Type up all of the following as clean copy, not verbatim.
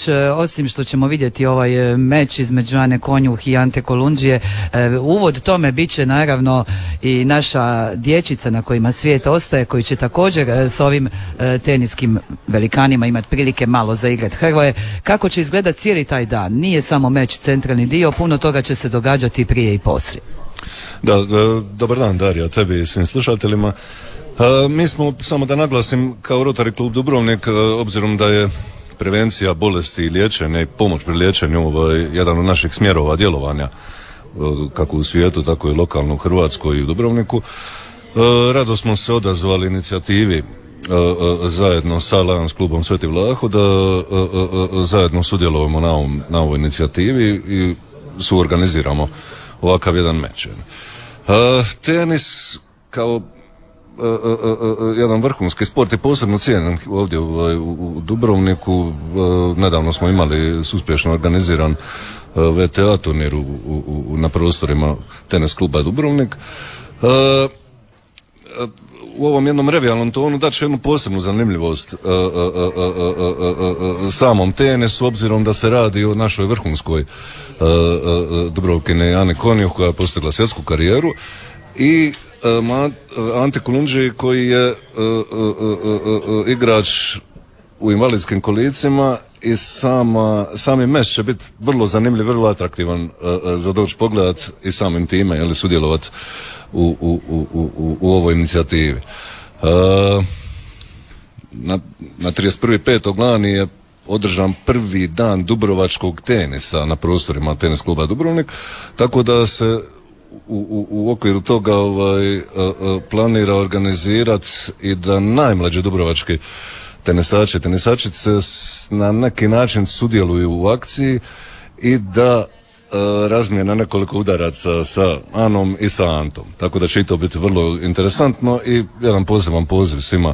osim što ćemo vidjeti ovaj meč između Ane Konjuh i Ante Kolundžije, uvod tome bit će naravno i naša dječica na kojima svijet ostaje, koji će također s ovim teniskim velikanima imati prilike malo zaigrati. Hrvoje, kako će izgledati cijeli taj dan? Nije samo meč centralni dio, puno toga će se događati prije i poslije. Da, dobar dan Darija, tebi i svim slušateljima. Mi smo, samo da naglasim, kao Rotary klub Dubrovnik, obzirom da je prevencija bolesti i liječenje i pomoć pri liječenju jedan od naših smjerova djelovanja, kako u svijetu, tako i lokalno u Hrvatskoj i u Dubrovniku, rado smo se odazvali inicijativi zajedno sa Lions klubom Sveti Vlaho da zajedno sudjelujemo na ovoj inicijativi i suorganiziramo ovakav jedan meč. Tenis kao jedan vrhunski sport i posebno cijenjen ovdje u Dubrovniku. Nedavno smo imali uspješno organiziran VTA turnir na prostorima tenis kluba Dubrovnik. U ovom jednom revijalnom tonu daći jednu posebnu zanimljivost samom tenisu, obzirom da se radi o našoj vrhunskoj Dubrovkine Ane Konjuh, koja je postigla svjetsku karijeru, i Ante Kolundžiji, koji je igrač u invalidskim kolicima, i sami meč će biti vrlo zanimljiv, vrlo atraktivan za doći pogledat i samim time sudjelovat u ovoj inicijativi. Na 31.5. lani je održan prvi dan dubrovačkog tenisa na prostorima tenis kluba Dubrovnik, tako da se u okviru toga planira organizirati i da najmlađi dubrovački tenisači i tenisačice na neki način sudjeluju u akciji i da razmijena nekoliko udaraca sa Anom i sa Antom. Tako da će i to biti vrlo interesantno i jedan poseban poziv svima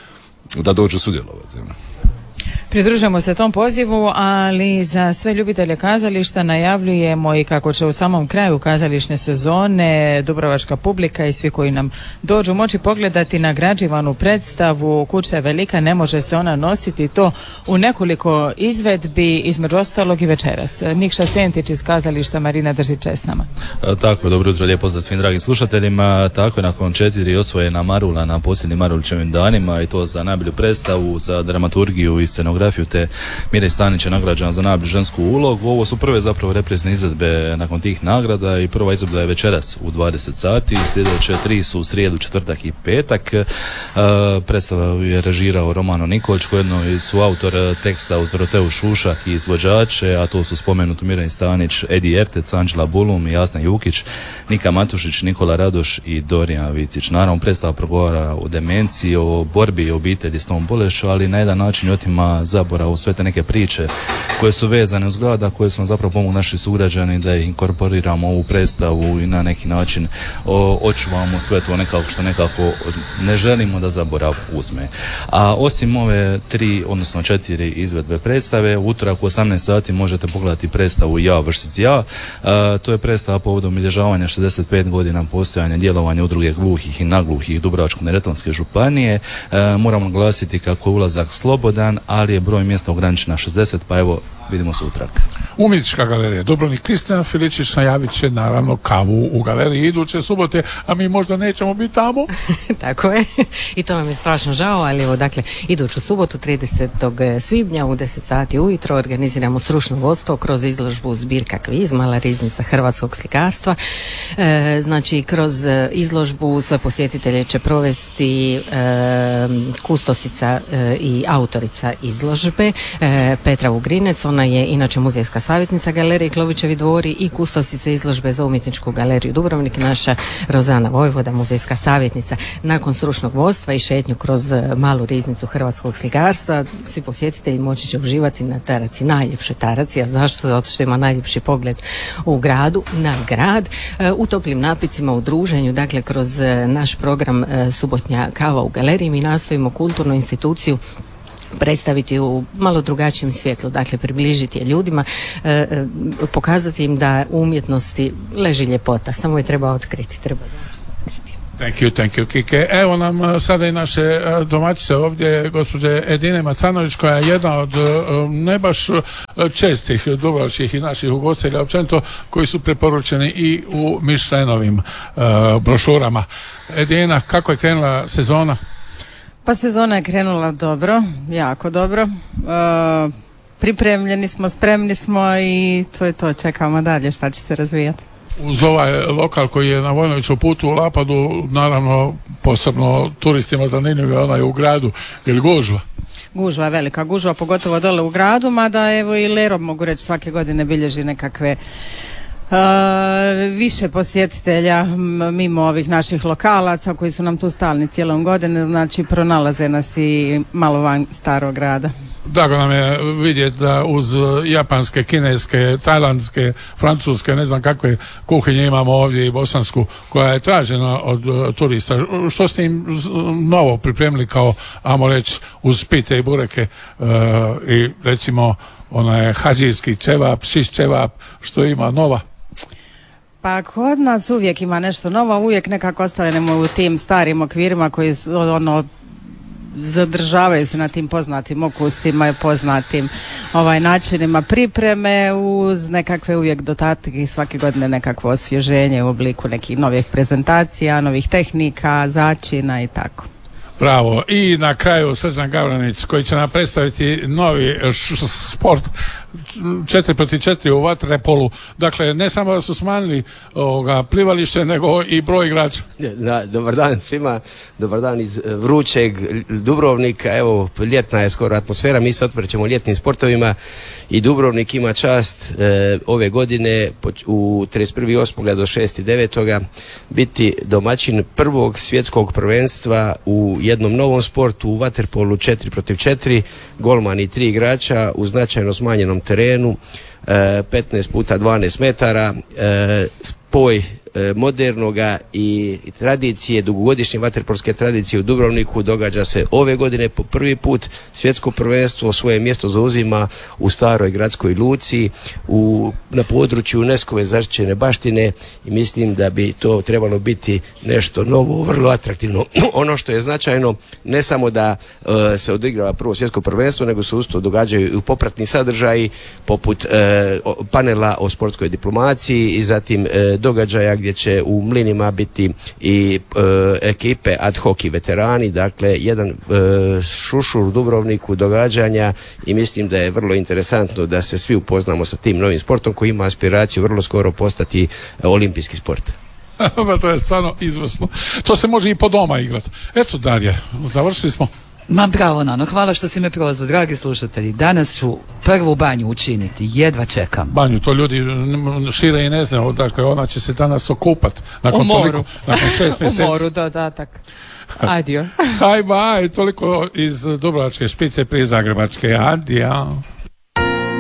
da dođu sudjelovati. Pridružujemo se tom pozivu, ali za sve ljubitelje kazališta najavljujemo i kako će u samom kraju kazališne sezone dubrovačka publika i svi koji nam dođu moći pogledati nagrađivanu predstavu Kuća je velika, ne može se ona nositi, to u nekoliko izvedbi, između ostalog i večeras. Nikša Sentić iz kazališta Marina drži čest nama. Tako je, dobro jutro, lijep pozdrav svim dragim slušateljima. Tako je, nakon 4 osvojena Marula na posljednjim Marulićevim danima, i to za najbolju predstavu, za dramaturgiju i scenografiju, te Mire Stanić je nagrađena za najbolju žensku ulogu. Ovo su prve zapravo represne izvedbe nakon tih nagrada, i prva izvedba je večeras u 20 sati, sljedeće 3 su u srijedu, četvrtak i petak. Predstavu je režirao Romano Nikolić, koji su autor teksta uz Doroteju Šušak i izvođače, a to su spomenuti Mire Stanić, Edi Ertec, Anđela Bulum, Jasna Jukić, Nika Matušić, Nikola Radoš i Dorijan Vicić. Naravno, predstava progovara o demenciji, o borbi obitelji s tom bolešću, ali na jedan način otima zaborav u sve te neke priče koje su vezane uz grada, koje smo zapravo pomogli naši sugrađani da ih inkorporiramo u ovu predstavu i na neki način očuvamo sve to nekako što nekako ne želimo da zaborav uzme. A osim ove 3, odnosno 4 izvedbe predstave, u utorak u 18 sati možete pogledati predstavu Ja vs. Ja. To je predstava povodom obilježavanja 65 godina postojanja djelovanja udruge gluhih i nagluhih Dubrovačko-neretvanske županije. Moramo naglasiti kako je ulazak slobodan, ali je broj mjesta ograničen na 60, pa evo, vidimo se utorak. Umjetnička galerija Dubrovnik, Kristijan Filičić najavit će naravno kavu u galeriji iduće subote, a mi možda nećemo biti tamo. Tako je, i to nam je strašno žao, ali evo, dakle, iduću subotu 30. svibnja u 10 sati ujutro organiziramo stručno vodstvo kroz izložbu Zbirka kviz, Mala riznica hrvatskog slikarstva. Znači, kroz izložbu sve posjetitelje će provesti kustosica i autorica izložbe Petra Vugrinec. Ona je inače muzejska savjetnica galerije Klovićevi dvori i kustosica izložbe za umjetničku galeriju Dubrovnik, naša Rozana Vojvoda, muzejska savjetnica. Nakon stručnog vodstva i šetnju kroz Malu riznicu hrvatskog slikarstva, svi posjetitelji moći će uživati na taraci, najljepše taraci. A zašto? Zato što ima najljepši pogled u gradu, na grad, u toplim napicima, u druženju. Dakle, kroz naš program Subotnja kava u galeriji mi nastojimo kulturnu instituciju predstaviti u malo drugačijem svjetlu, dakle približiti je ljudima, pokazati im da u umjetnosti leži ljepota, samo je treba otkriti, treba. Thank you, Kike. Evo nam sada i naše domaćice ovdje, gospođe Edine Macanović, koja je jedna od ne baš čestih dubrovačkih i naših ugostitelja općenito, koji su preporučeni i u Mišlenovim brošurama. Edina, kako je krenula sezona? Pa sezona je krenula dobro, jako dobro. Pripremljeni smo, spremni smo i to je to, čekamo dalje šta će se razvijati. Uz ovaj lokal koji je na Vojnoviću putu u Lapadu, naravno posebno turistima zanimljiv je onaj u gradu, ili gužva? Gužva, velika gužva, pogotovo dole u gradu, mada evo i Lero, mogu reći, svake godine bilježi nekakve više posjetitelja mimo ovih naših lokalaca koji su nam tu stalni cijelom godine, znači pronalaze nas i malo van starog grada. Drago nam je vidjeti da uz japanske, kineske, tajlandske, francuske, ne znam kakve kuhinje imamo ovdje i bosansku, koja je tražena od turista. Što ste im novo pripremili kao, ajmo reći, uz pite i bureke i recimo onaj hadžijski ćevap, šiš ćevap, što ima nova? Pa kod nas uvijek ima nešto novo, uvijek nekako ostanemo u tim starim okvirima koji zadržavaju se na tim poznatim okusima i poznatim načinima pripreme, uz nekakve uvijek dodatke i svake godine nekakvo osvježenje u obliku nekih novih prezentacija, novih tehnika, začina i tako. Bravo. I na kraju Srđan Gavranić, koji će nam predstaviti novi sport 4x4 u vaterpolu. Dakle, ne samo da su smanjili plivalište, nego i broj igrača. Dobar dan svima, dobar dan iz vrućeg Dubrovnika. Evo, ljetna je skoro atmosfera, mi se otvrćemo ljetnim sportovima i Dubrovnik ima čast ove godine u 31.8. do 6.9. biti domaćin prvog svjetskog prvenstva u jednom novom sportu, u vaterpolu 4x4, golman i 3 igrača u značajno smanjenom terenu, 15 puta 12 metara, spoj modernoga i tradicije, dugogodišnje vaterpolske tradicije u Dubrovniku. Događa se ove godine po prvi put svjetsko prvenstvo, svoje mjesto zauzima u staroj gradskoj luci na području UNESCO-ve zaštićene baštine i mislim da bi to trebalo biti nešto novo, vrlo atraktivno. Ono što je značajno, ne samo da se odigrava prvo svjetsko prvenstvo, nego se usto događaju i popratni sadržaji poput panela o sportskoj diplomaciji i zatim događaja gdje će u Mlinima biti i ekipe ad hoc i veterani, dakle jedan šušur u Dubrovniku događanja i mislim da je vrlo interesantno da se svi upoznamo sa tim novim sportom koji ima aspiraciju vrlo skoro postati olimpijski sport. To je stvarno izvrsno. To se može i po doma igrati. Eto, Darija, završili smo. Ma bravo, Nano, hvala što si me prozvao. Dragi slušatelji, danas ću prvu banju učiniti, jedva čekam. Banju, to ljudi šire i ne znaju, dakle ona će se danas okupat nakon 6 mjeseci. U moru, dodatak. Adio. Haj baj, toliko iz Dubrovačke špice prije Zagrebačke. Adio.